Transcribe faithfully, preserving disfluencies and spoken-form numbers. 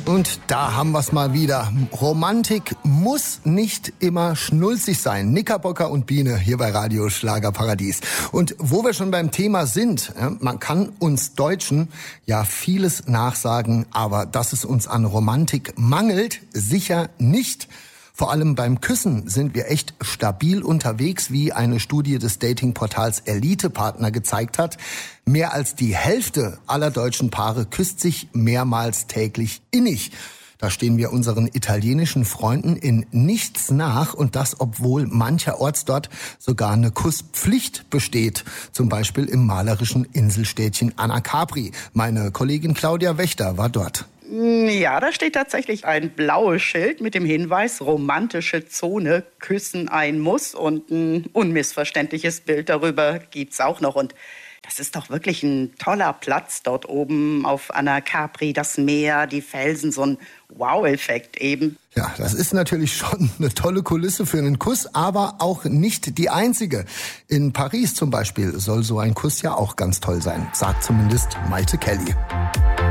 Und da haben wir's mal wieder. Romantik muss nicht immer schnulzig sein. Knickerbocker und Biene hier bei Radio Schlagerparadies. Und wo wir schon beim Thema sind, man kann uns Deutschen ja vieles nachsagen, aber dass es uns an Romantik mangelt, sicher nicht. Vor allem beim Küssen sind wir echt stabil unterwegs, wie eine Studie des Datingportals Elite-Partner gezeigt hat. Mehr als die Hälfte aller deutschen Paare küsst sich mehrmals täglich innig. Da stehen wir unseren italienischen Freunden in nichts nach, und das, obwohl mancherorts dort sogar eine Kusspflicht besteht. Zum Beispiel im malerischen Inselstädtchen Anacapri. Meine Kollegin Claudia Wächter war dort. Ja, da steht tatsächlich ein blaues Schild mit dem Hinweis, romantische Zone, küssen ein Muss, und ein unmissverständliches Bild darüber gibt's auch noch. Und das ist doch wirklich ein toller Platz dort oben auf Anacapri, das Meer, die Felsen, so ein Wow-Effekt eben. Ja, das ist natürlich schon eine tolle Kulisse für einen Kuss, aber auch nicht die einzige. In Paris zum Beispiel soll so ein Kuss ja auch ganz toll sein, sagt zumindest Malte Kelly.